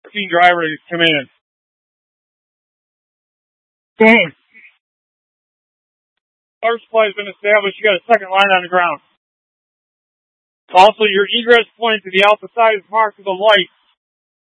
driver to come in. Boom. Power supply has been established. You got a second line on the ground. Also, your egress point to the alpha side is marked with a light.